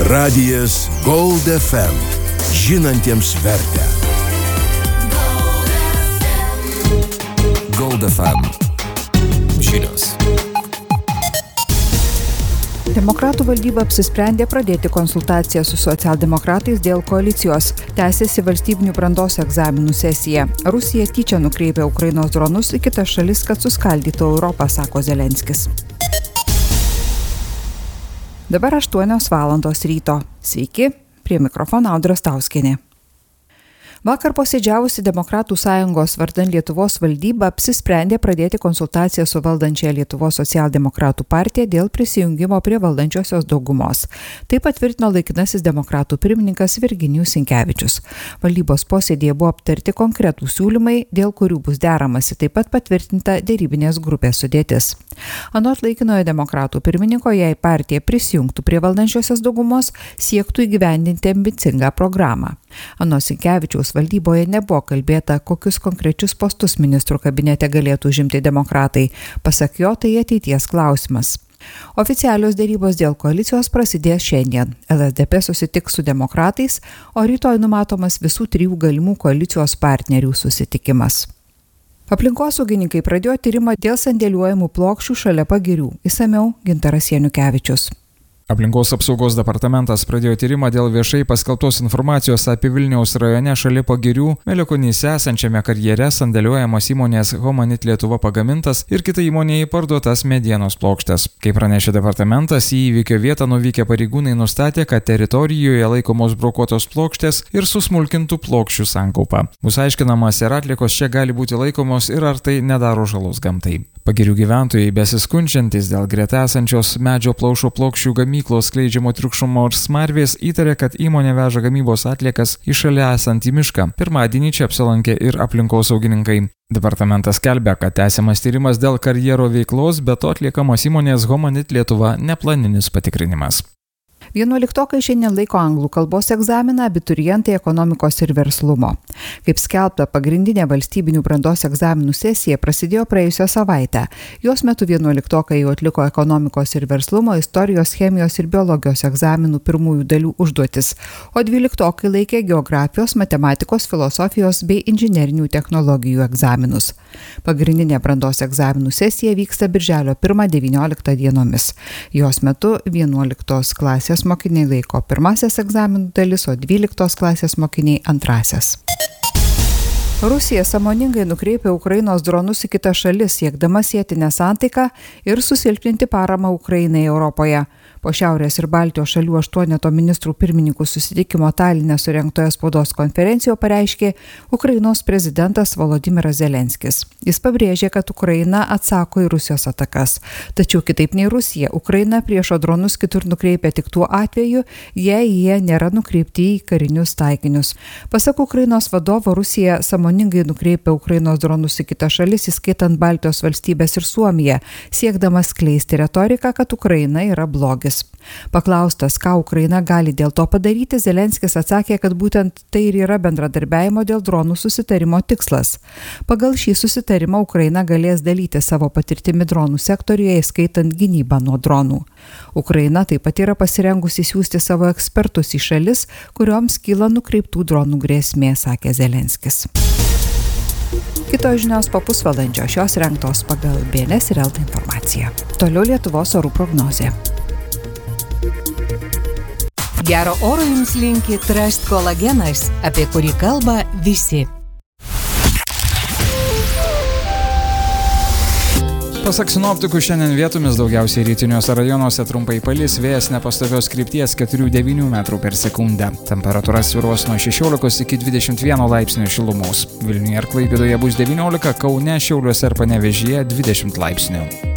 Radijas Gold FM. Žinantiems vertę. Gold FM. Žinios. Demokratų valdyba apsisprendė pradėti konsultaciją su socialdemokratais dėl koalicijos. Tęsiasi valstybinių brandos egzaminų sesija. Rusija tyčia nukreipia Ukrainos dronus į kitas šalis, kad suskaldytų Europą, sako Zelenskis. Dabar 8 valandos ryto. Sveiki, prie mikrofono Audra Stauskienė. Vakar posėdžiavusi Demokratų sąjungos vardan Lietuvos valdyba apsisprendė pradėti konsultaciją su valdančia Lietuvos socialdemokratų partija dėl prisijungimo prie valdančiosios daugumos. Tai patvirtino laikinasis demokratų pirmininkas Virginijus Sinkevičius. Valdybos posėdėje buvo aptarti konkretūs siūlymai, dėl kurių bus deramasi, taip pat patvirtinta derybinės grupės sudėtis. Anot laikinojo demokratų pirmininko, jei partija prisijungtų prie valdančiosios daugumos, siektų įgyvendinti ambicingą programą. Anot Sinkevičiaus valdyboje nebuvo kalbėta, kokius konkrečius postus ministrų kabinete galėtų užimti demokratai. Pasak jo, tai ateities klausimas. Oficialios dėrybos dėl koalicijos prasidės šiandien. LSDP susitiks su demokratais, o rytoj numatomas visų 3 galimų koalicijos partnerių susitikimas. Aplinkosaugininkai pradėjo tyrimą dėl sandėliuojamų plokščių šalia pagirių. Išsamiau Gintaras Janukevičius. Aplinkos apsaugos departamentas pradėjo tyrimą dėl viešai paskelbtos informacijos apie Vilniaus rajone šalia pagirių Melekonyse esančiame karjere sandėliuojamos įmonės Homanit Lietuva pagamintas ir kitai įmonėje parduotas medienos plokštės. Kaip pranešė departamentas, į įvykio vietą nuvykę pareigūnai nustatė, kad teritorijoje laikomos brokuotos plokštės ir susmulkintų plokščių sankaupa. Bus aiškinamas, ar atliekos čia gali būti laikomos ir ar tai nedaro žalos gamtai. Pagirių gyventojai besiskundžiantys dėl greta esančios medžio plaušo plokščių gamyklos skleidžiamo triukšmo ir smarvės įtarė, kad įmonė veža gamybos atliekas į šalia esantį mišką. Pirmadienį čia apsilankė ir aplinkosaugininkai. Departamentas skelbia, kad tęsiamas tyrimas dėl karjero veiklos, bet to atliekamos įmonės Homanit Lietuva neplaninis patikrinimas. 11-okai šiandien laiko anglų kalbos egzaminą abiturientai ekonomikos ir verslumo. Kaip skelbta, pagrindinė valstybinių brandos egzaminų sesija prasidėjo praėjusią savaitę. Jos metu 11-okai jau atliko ekonomikos ir verslumo, istorijos, chemijos ir biologijos egzaminų pirmųjų dalių užduotis, o 12-okai laikė geografijos, matematikos, filosofijos bei inžinerinių technologijų egzaminus. Pagrindinė brandos egzaminų sesija vyksta birželio 1-19 dienomis. Jos metu 11 klasės mokiniai laiko pirmasias egzaminų dalis, o 12 klasės mokiniai antrasias. Rusija sąmoningai nukreipia Ukrainos dronus į kitas šalis, siekdama sieti nesantaiką ir susilpninti paramą Ukrainai Europoje. Po Šiaurės ir Baltijos šalių 8 ministrų pirmininkų susitikimo Taline surengtoje spaudos konferencijoje pareiškė Ukrainos prezidentas Volodymyras Zelenskis. Jis pabrėžė, kad Ukraina atsako į Rusijos atakas. Tačiau kitaip nei Rusija, Ukraina priešo dronus kitur nukreipia tik tuo atveju, jei jie nėra nukreipti į karinius taikinius. Pasak Ukrainos vadovo, Rusija sąmoningai nukreipia Ukrainos dronus į kitas šalis, įskaitant Baltijos valstybės ir Suomiją, siekdama skleisti retoriką, kad Ukraina yra blogis. Paklaustas, ką Ukraina gali dėl to padaryti, Zelenskis atsakė, kad būtent tai ir yra bendradarbiavimo dėl dronų susitarimo tikslas. Pagal šį susitarimą Ukraina galės dalyti savo patirtimi dronų sektoriuje, įskaitant gynybą nuo dronų. Ukraina taip pat yra pasirengusi siųsti savo ekspertus į šalis, kurioms kyla nukreiptų dronų grėsmė, sakė Zelenskis. Kitos žinios po pusvalandžio, šios rengtos pagal BNS ir LT informaciją. Toliau Lietuvos orų prognozė. Gero oro jums linki Trust kolagenas, apie kurį kalba visi. Pasak sinoptikų, šiandien vietomis daugiausiai rytiniuose rajonuose trumpai palis, vėjas nepastovios krypties 4-9 m/s. Temperatūra svyruos nuo 16 iki 21 laipsnių šilumos. Vilniuje ir Klaipėdoje bus 19, Kaune, Šiauliuose ir Panevėžyje 20 laipsnių.